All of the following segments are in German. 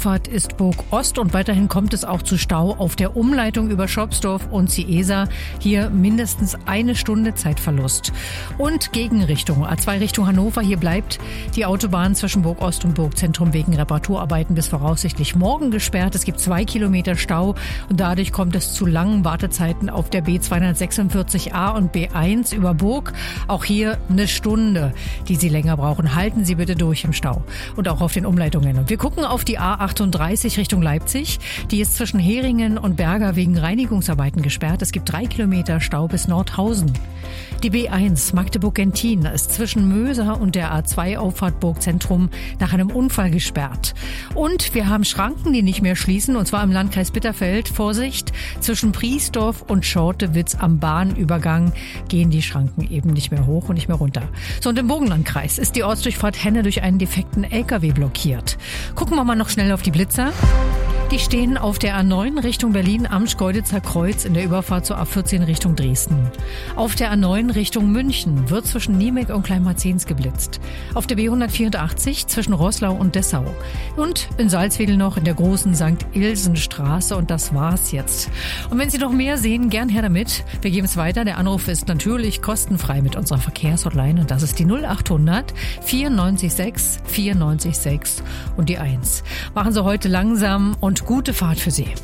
Auffahrt ist Burg Ost und weiterhin kommt es auch zu Stau auf der Umleitung über Schopsdorf und Ciesa. Hier mindestens 1 Stunde Zeitverlust. Und Gegenrichtung, A2 Richtung Hannover. Hier bleibt die Autobahn zwischen Burg Ost und Burgzentrum wegen Reparaturarbeiten bis voraussichtlich morgen gesperrt. Es gibt 2 Kilometer Stau und dadurch kommt es zu langen Wartezeiten auf der B246a und B1 über Burg. Auch hier 1 Stunde, die Sie länger brauchen. Halten Sie bitte durch im Stau und auch auf den Umleitungen. Und wir gucken auf die A38 Richtung Leipzig. Die ist zwischen Heringen und Berger wegen Reinigungsarbeiten gesperrt. Es gibt 3 Kilometer Stau bis Nordhausen. Die B1 Magdeburg-Genthin ist zwischen Möser und der A2-Auffahrt Burgzentrum nach einem Unfall gesperrt. Und wir haben Schranken, die nicht mehr schließen, und zwar im Landkreis Bitterfeld. Vorsicht, zwischen Priesdorf und Schortewitz am Bahnübergang gehen die Schranken eben nicht mehr hoch und nicht mehr runter. So, und im Burgenlandkreis ist die Ortsdurchfahrt Henne durch einen defekten LKW blockiert. Gucken wir mal noch schnell auf die Blitzer. Die stehen auf der A9 Richtung Berlin-Amsch-Geuditzer Kreuz in der Überfahrt zur A14 Richtung Dresden. Auf der A9 Richtung München wird zwischen Niemek und Kleinmarzens geblitzt. Auf der B184 zwischen Roßlau und Dessau. Und in Salzwedel noch in der großen St. Ilsen-Straße. Und das war's jetzt. Und wenn Sie noch mehr sehen, gern her damit. Wir geben es weiter. Der Anruf ist natürlich kostenfrei mit unserer Verkehrshotline. Und das ist die 0800 94 94 6 und die 1. Machen Sie heute langsam und gute Fahrt für Sie.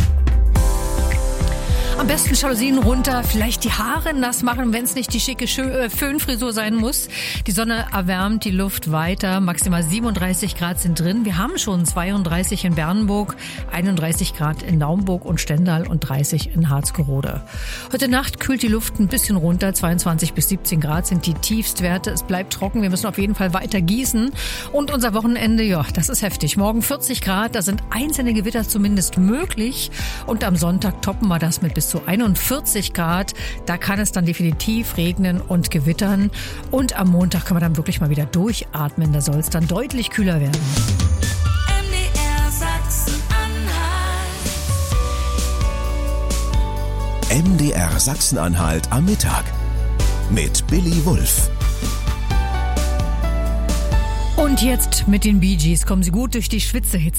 Am besten Jalousien runter, vielleicht die Haare nass machen, wenn es nicht die schicke Föhnfrisur sein muss. Die Sonne erwärmt die Luft weiter. Maximal 37 Grad sind drin. Wir haben schon 32 in Bernburg, 31 Grad in Naumburg und Stendal und 30 in Harzgerode. Heute Nacht kühlt die Luft ein bisschen runter. 22 bis 17 Grad sind die Tiefstwerte. Es bleibt trocken. Wir müssen auf jeden Fall weiter gießen. Und unser Wochenende, ja, das ist heftig. Morgen 40 Grad. Da sind einzelne Gewitter zumindest möglich. Und am Sonntag toppen wir das mit bis zu 41 Grad. Da kann es dann definitiv regnen und gewittern. Und am Montag können wir dann wirklich mal wieder durchatmen. Da soll es dann deutlich kühler werden. MDR Sachsen-Anhalt. MDR Sachsen-Anhalt am Mittag mit Billy Wulff. Und jetzt mit den Bee Gees kommen Sie gut durch die Schwitzehitze.